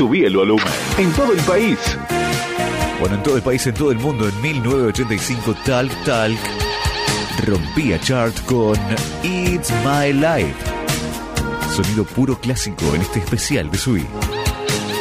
subí el volumen. En todo el país. Bueno, en todo el país, en todo el mundo, en 1985, Talk Talk rompía chart con It's My Life. Sonido puro clásico en este especial de Subí.